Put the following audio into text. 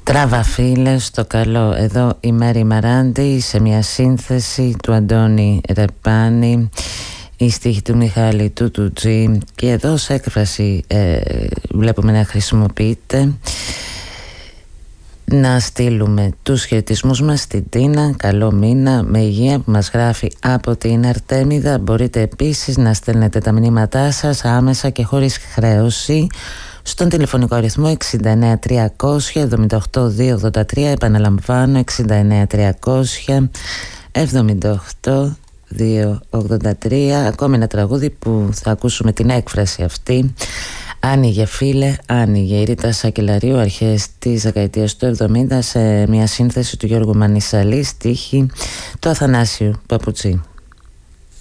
Τράβα φίλε στο καλό. Εδώ η Μέρη Μαράντη σε μια σύνθεση του Αντώνη Ρεπάνη, η στίχη του Μιχάλη Τούτουτζή, και εδώ σε έκφραση βλέπουμε να χρησιμοποιείται. Να στείλουμε τους χαιρετισμούς μας στην Τίνα, καλό μήνα, με υγεία, που μας γράφει από την Αρτέμιδα. Μπορείτε επίσης να στέλνετε τα μηνύματά σας άμεσα και χωρίς χρέωση στον τηλεφωνικό αριθμό 69 300 78 283. Επαναλαμβάνω, 69 300 78 283. Ακόμη ένα τραγούδι που θα ακούσουμε την έκφραση αυτή. Άνοιγε φίλε, άνοιγε, η Ρίτα Σακελαρίου, αρχές της δεκαετίας του 70, σε μια σύνθεση του Γιώργου Μανισαλή, στίχη του Αθανάσιου Παπουτσί.